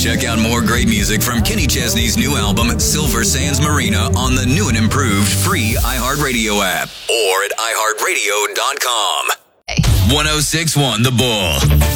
Check out more great music from Kenny Chesney's new album, Silver Sands Marina, on the new and improved free iHeartRadio app or at iHeartRadio.com. 106.1 The Bull.